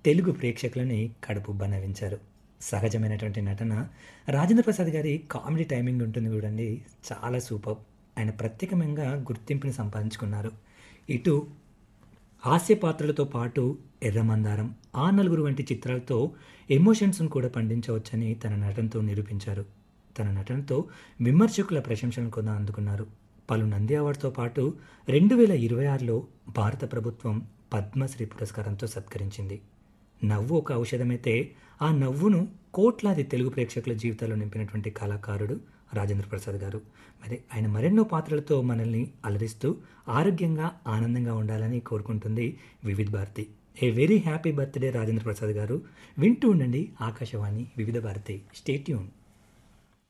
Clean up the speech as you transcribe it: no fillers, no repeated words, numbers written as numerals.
తెలుగు ప్రేక్షకులని కడుపుబ్బ నవ్వించారు. సహజమైనటువంటి నటన, రాజేంద్ర ప్రసాద్ గారి కామెడీ టైమింగ్ ఉంటుంది చూడండి, చాలా సూపర్బ్. ఆయన ప్రత్యేకంగా గుర్తింపుని సంపాదించుకున్నారు. ఇటు హాస్య పాత్రలతో పాటు ఎర్రమందారం, ఆ నలుగురు వంటి చిత్రాలతో ఎమోషన్స్ను కూడా పండించవచ్చని తన నటనతో నిరూపించారు. తన నటనతో విమర్శకుల ప్రశంసలను కూడా అందుకున్నారు. పలు నంది అవార్డుతో పాటు 2026లో భారత ప్రభుత్వం పద్మశ్రీ పురస్కారంతో సత్కరించింది. నవ్వు ఒక ఔషధమైతే ఆ నవ్వును కోట్లాది తెలుగు ప్రేక్షకుల జీవితాల్లో నింపినటువంటి కళాకారుడు రాజేంద్ర ప్రసాద్ గారు. మరి ఆయన మరెన్నో పాత్రలతో మనల్ని అలరిస్తూ ఆరోగ్యంగా ఆనందంగా ఉండాలని కోరుకుంటుంది వివిధ Bharati. A very happy birthday Rajendra Prasad గారు. వింటూ ఉండండి ఆకాశవాణి వివిధ భారతి. Stay tune.